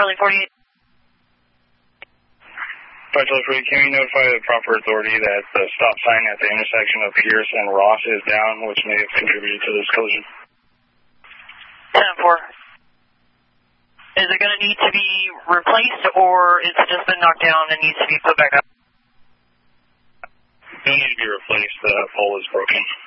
Charlie 48. Charlie 48, can you notify the proper authority that the stop sign at the intersection of Pierce and Ross is down, which may have contributed to this collision? 10-4. Is it going to need to be replaced, or is it just been knocked down and needs to be put back up? It will need to be replaced. The pole is broken.